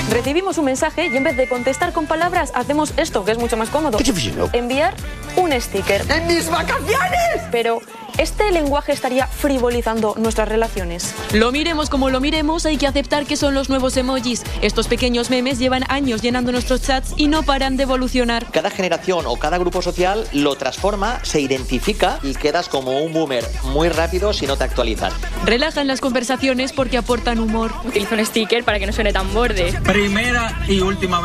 Recibimos un mensaje y en vez de contestar con palabras, hacemos esto, que es mucho más cómodo. Enviar un sticker. ¡En mis vacaciones! Pero, ¿este lenguaje estaría frivolizando nuestras relaciones? Lo miremos como lo miremos, hay que aceptar que son los nuevos emojis. Estos pequeños memes llevan años llenando nuestros chats y no paran de evolucionar. Cada generación o cada grupo social lo transforma, se identifica y quedas como un boomer muy rápido si no te actualizas. Relajan las conversaciones porque aportan humor. Utilizo un sticker para que no suene tan borde. Primera y última vez